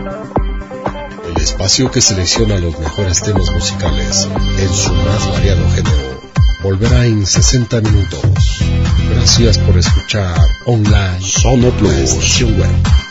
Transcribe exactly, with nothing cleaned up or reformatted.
El espacio que selecciona los mejores temas musicales en su más variado género volverá en sesenta minutos. Gracias por escuchar online Sono Plus. La estación web